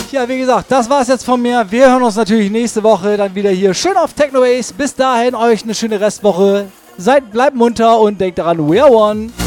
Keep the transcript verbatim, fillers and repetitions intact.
Ja, wie gesagt, das war's jetzt von mir. Wir hören uns natürlich nächste Woche dann wieder hier schön auf Technobase. Bis dahin euch eine schöne Restwoche. Seid, bleibt munter und denkt daran, we are one.